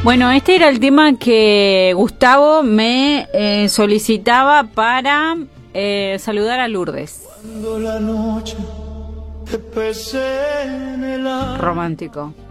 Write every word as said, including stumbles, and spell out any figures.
Bueno, este era el tema que Gustavo me eh, solicitaba para eh, saludar a Lourdes. Cuando la noche te pese en el alma. Romántico.